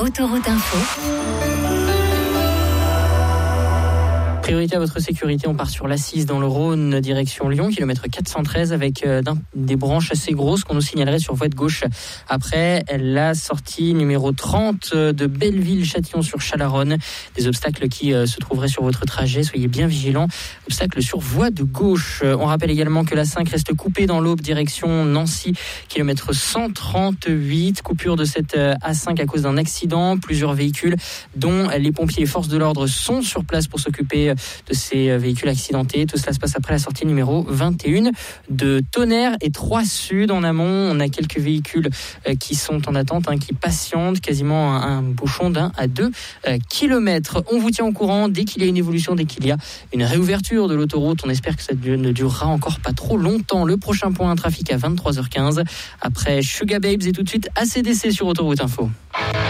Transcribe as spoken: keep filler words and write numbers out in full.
Autoroute Info. Priorité à votre sécurité, on part sur l'A six dans le Rhône, direction Lyon, kilomètre quatre cent treize, avec euh, des branches assez grosses qu'on nous signalerait sur voie de gauche. Après, la sortie numéro trente de Belleville-Châtillon-sur-Chalaronne. Des obstacles qui euh, se trouveraient sur votre trajet, soyez bien vigilants. Obstacles sur voie de gauche. On rappelle également que l'A cinq reste coupée dans l'Aube, direction Nancy, kilomètre cent trente-huit. Coupure de cette euh, A cinq à cause d'un accident. Plusieurs véhicules, dont les pompiers et forces de l'ordre, sont sur place pour s'occuper de ces véhicules accidentés. Tout cela se passe après la sortie numéro vingt et un de Tonnerre et trois Sud. En amont, on a quelques véhicules qui sont en attente, hein, qui patientent, quasiment un, un bouchon d'un à deux kilomètres. On vous tient au courant dès qu'il y a une évolution, dès qu'il y a une réouverture de l'autoroute. On espère que ça ne durera encore pas trop longtemps. Le prochain point, trafic à vingt-trois heures quinze. Après Sugar Babes et tout de suite A C D C sur Autoroute Info.